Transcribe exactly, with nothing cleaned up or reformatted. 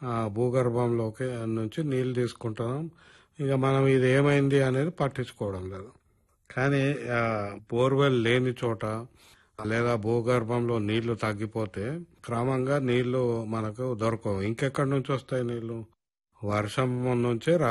ఆ భూగర్భంలోకి నుంచి నీళ్లు తీసుకుంటున్నాం. ఇక మనం ఇది ఏమైంది అనేది పట్టించుకోవడం లేదు. కానీ ఆ, బోర్వెల్ లేని చోట లేదా భూగర్భంలో నీళ్లు తగ్గిపోతే క్రమంగా నీళ్లు మనకు దొరకవు. ఇంకెక్కడి నుంచి వస్తాయి నీళ్లు? వర్షం నుంచే